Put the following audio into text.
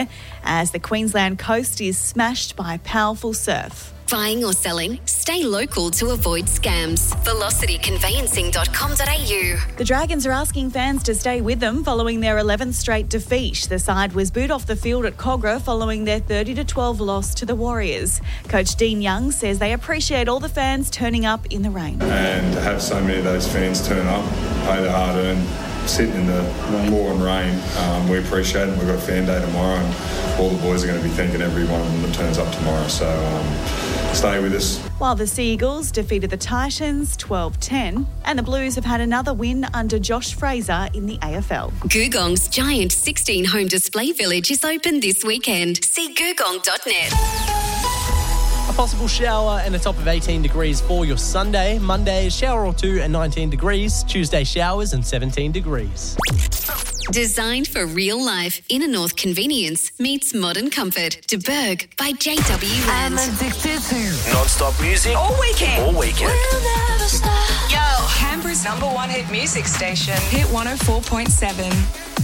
as the Queensland coast is smashed by powerful surf. Buying or selling? Stay local to avoid scams. velocityconveyancing.com.au. The Dragons are asking fans to stay with them following their 11th straight defeat. The side was booed off the field at Cogra following their 30-12 loss to the Warriors. Coach Dean Young says they appreciate all the fans turning up in the rain. And to have so many of those fans turn up, pay their hard-earned, sitting in the pouring rain, we appreciate it. We've got a fan day tomorrow and all the boys are going to be thanking every one of them that turns up tomorrow. So stay with us. While the Seagulls defeated the Titans 12-10 and the Blues have had another win under Josh Fraser in the AFL. Googong's giant 16-home display village is open this weekend. See googong.net. A possible shower and a top of 18 degrees for your Sunday. Monday, shower or two and 19 degrees. Tuesday, showers and 17 degrees. Designed for real life, Inner North convenience meets modern comfort. De Berg by JW Land. I'm addicted to Non-stop music. all weekend. All weekend. We'll never stop. Yo, Canberra's #1 hit music station. Hit 104.7.